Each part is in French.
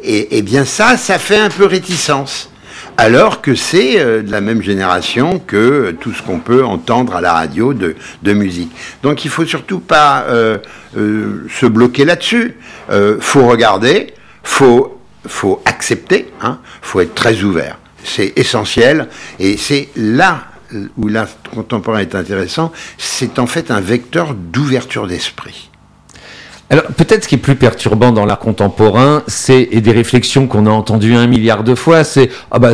Et bien ça fait un peu réticence. Alors que c'est de la même génération que tout ce qu'on peut entendre à la radio de musique. Donc il faut surtout pas se bloquer là-dessus. Faut regarder, faut accepter, faut être très ouvert. C'est essentiel, et c'est là où l'art contemporain est intéressant, c'est en fait un vecteur d'ouverture d'esprit. Alors, peut-être ce qui est plus perturbant dans l'art contemporain, et des réflexions qu'on a entendues 1 milliard de fois, c'est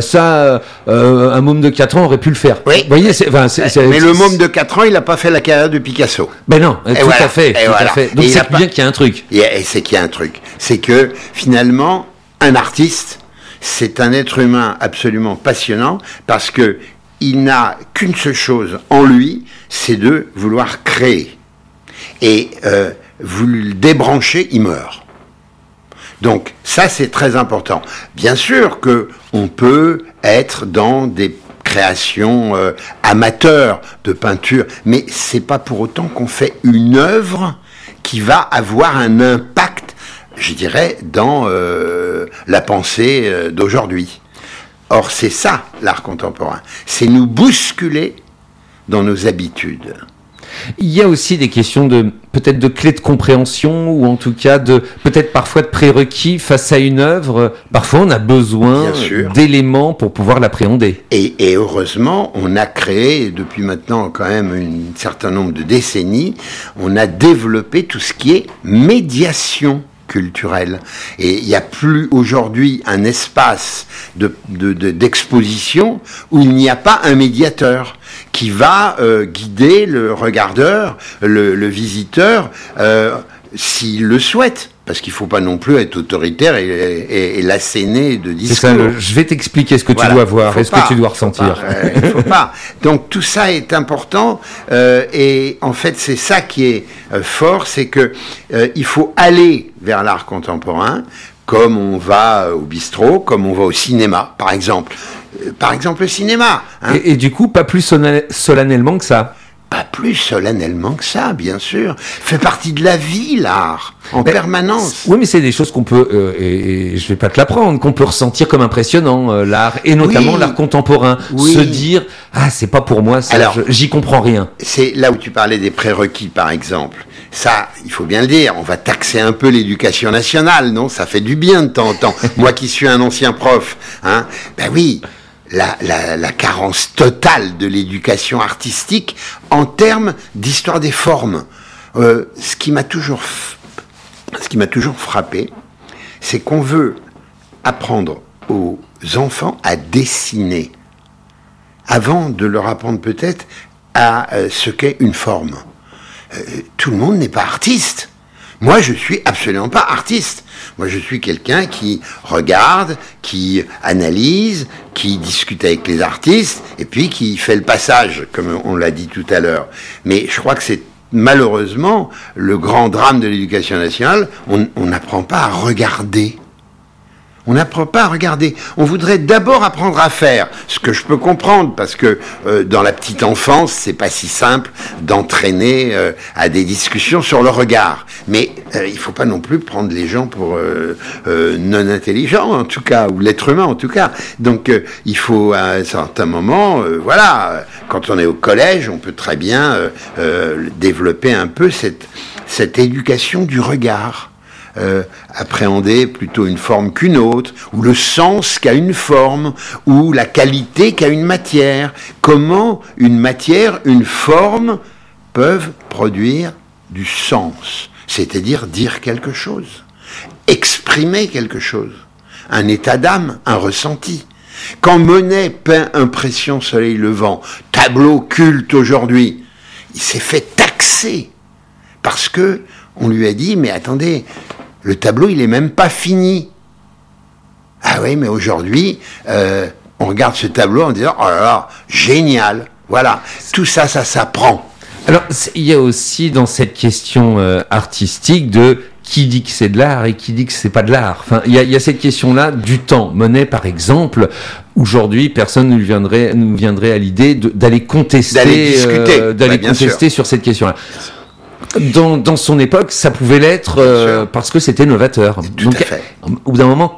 un môme de 4 ans aurait pu le faire. Oui. Vous voyez, mais le môme de 4 ans, il n'a pas fait la carrière de Picasso. Ben non, tout à fait. Donc et c'est bien qu'il y a un truc. Et c'est qu'il y a un truc. C'est que finalement, un artiste, c'est un être humain absolument passionnant, parce que il n'a qu'une seule chose en lui, c'est de vouloir créer. Et vous le débranchez, il meurt. Donc ça, c'est très important. Bien sûr que on peut être dans des créations amateurs de peinture, mais c'est pas pour autant qu'on fait une œuvre qui va avoir un impact, je dirais, dans la pensée d'aujourd'hui. Or, c'est ça, l'art contemporain. C'est nous bousculer dans nos habitudes. Il y a aussi des questions peut-être de clés de compréhension, ou en tout cas peut-être parfois de prérequis face à une œuvre. Parfois, on a besoin d'éléments pour pouvoir l'appréhender. Et heureusement, on a créé, depuis maintenant quand même un certain nombre de décennies, on a développé tout ce qui est médiation culturelle. Et il n'y a plus aujourd'hui un espace d'exposition où il n'y a pas un médiateur qui va guider le regardeur, le visiteur, s'il le souhaite. Parce qu'il ne faut pas non plus être autoritaire et l'asséner de discours. C'est ça, je vais t'expliquer ce que tu dois voir et ce que tu dois ressentir. Il ne faut pas. Donc tout ça est important, et en fait c'est ça qui est fort, c'est que il faut aller vers l'art contemporain, comme on va au bistrot, comme on va au cinéma, par exemple. Par exemple le cinéma. Et du coup, pas plus solennellement que ça. Pas plus solennellement que ça, bien sûr. Fait partie de la vie, l'art, en permanence. Oui, mais c'est des choses qu'on peut, et je vais pas te l'apprendre, qu'on peut ressentir comme impressionnant, l'art, et notamment l'art contemporain. Oui. Se dire, c'est pas pour moi, ça, alors, j'y comprends rien. C'est là où tu parlais des prérequis, par exemple. Ça, il faut bien le dire, on va taxer un peu l'éducation nationale, non? Ça fait du bien de temps en temps. Moi qui suis un ancien prof, ben oui. La carence totale de l'éducation artistique en termes d'histoire des formes. Ce qui m'a toujours frappé, c'est qu'on veut apprendre aux enfants à dessiner avant de leur apprendre peut-être à ce qu'est une forme. Tout le monde n'est pas artiste. Moi, je suis absolument pas artiste. Moi, je suis quelqu'un qui regarde, qui analyse, qui discute avec les artistes, et puis qui fait le passage, comme on l'a dit tout à l'heure. Mais je crois que c'est malheureusement le grand drame de l'éducation nationale. On n'apprend pas à regarder. On n'apprend pas à regarder. On voudrait d'abord apprendre à faire, ce que je peux comprendre, parce que dans la petite enfance, c'est pas si simple d'entraîner à des discussions sur le regard. Mais il faut pas non plus prendre les gens pour non intelligents, en tout cas, ou l'être humain, en tout cas. Donc, il faut à un certain moment, quand on est au collège, on peut très bien développer un peu cette éducation du regard. Appréhender plutôt une forme qu'une autre, ou le sens qu'a une forme, ou la qualité qu'a une matière. Comment une matière, une forme peuvent produire du sens, c'est-à-dire dire quelque chose, exprimer quelque chose, un état d'âme, un ressenti. Quand Monet peint Impression soleil levant, tableau culte aujourd'hui, il s'est fait taxer parce que on lui a dit, mais attendez, le tableau, il est même pas fini. Ah oui, mais aujourd'hui, on regarde ce tableau en disant, oh là là, génial. Voilà, tout ça, ça s'apprend. Alors, il y a aussi dans cette question artistique de qui dit que c'est de l'art et qui dit que c'est pas de l'art. Enfin, il y a cette question-là du temps. Monet, par exemple, aujourd'hui, personne ne nous viendrait à l'idée d'aller contester, d'aller contester sur cette question-là. Dans son époque, ça pouvait l'être parce que c'était novateur. Tout à fait. Au bout d'un moment,